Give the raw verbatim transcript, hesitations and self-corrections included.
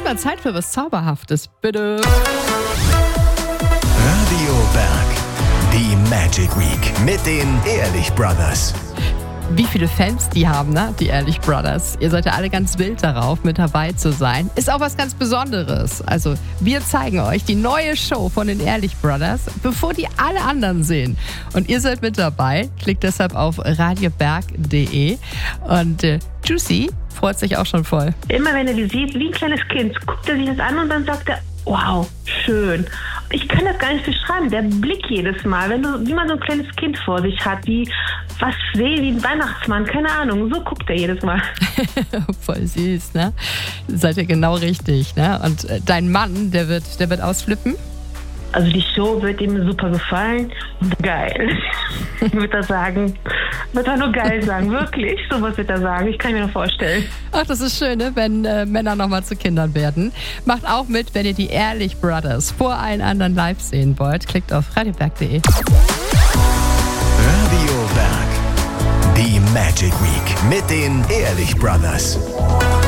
mal Zeit für was Zauberhaftes, bitte. Radio Berg, die Magic Week mit den Ehrlich Brothers. Wie viele Fans die haben, ne? Die Ehrlich Brothers. Ihr seid ja alle ganz wild darauf, mit dabei zu sein. Ist auch was ganz Besonderes. Also, wir zeigen euch die neue Show von den Ehrlich Brothers, bevor die alle anderen sehen. Und ihr seid mit dabei. Klickt deshalb auf radioberg punkt de. Und äh, Juicy freut sich auch schon voll. Immer wenn er die sieht, wie ein kleines Kind, guckt er sich das an und dann sagt er, wow, schön. Ich kann das gar nicht beschreiben. Der Blick jedes Mal, wenn du, wie man so ein kleines Kind vor sich hat, wie was sehe, wie ein Weihnachtsmann, keine Ahnung, so guckt er jedes Mal. Voll süß, ne? Seid ihr genau richtig, ne? Und äh, dein Mann, der wird, der wird ausflippen? Also die Show wird ihm super gefallen und geil. Wird er sagen, wird er nur geil sagen, wirklich, sowas wird er sagen, ich kann mir nur vorstellen. Ach, das ist schön, ne? Wenn äh, Männer nochmal zu Kindern werden. Macht auch mit, wenn ihr die Ehrlich Brothers vor allen anderen live sehen wollt. Klickt auf radioberg punkt de. Radio Berg, die Magic Week mit den Ehrlich Brothers.